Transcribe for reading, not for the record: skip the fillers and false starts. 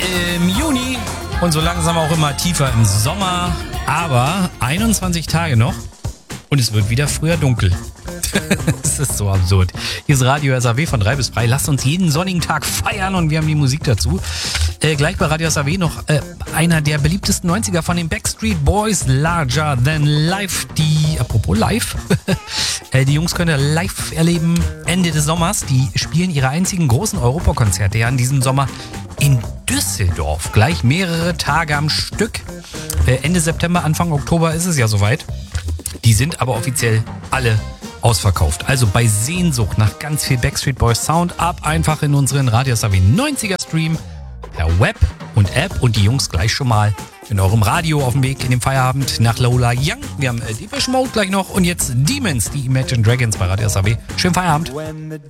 im Juni und so langsam auch immer tiefer im Sommer. Aber 21 Tage noch und es wird wieder früher dunkel. Das ist so absurd. Hier ist Radio SAW von 3 bis 3. Lasst uns jeden sonnigen Tag feiern und wir haben die Musik dazu. Gleich bei Radio SAW noch einer der beliebtesten 90er von den Backstreet Boys, Larger Than Life. Apropos live, die Jungs könnt ihr live erleben Ende des Sommers. Die spielen ihre einzigen großen Europakonzerte ja in diesem Sommer in Düsseldorf. Gleich mehrere Tage am Stück. Ende September, Anfang Oktober ist es ja soweit. Die sind aber offiziell alle ausverkauft. Also bei Sehnsucht nach ganz viel Backstreet Boys Sound ab einfach in unseren Radio SAW 90er Stream per Web und App und die Jungs gleich schon mal in eurem Radio auf dem Weg in den Feierabend nach Lola Young. Wir haben Depeche Mode gleich noch und jetzt Demons, die Imagine Dragons bei Radio SAW. Schönen Feierabend.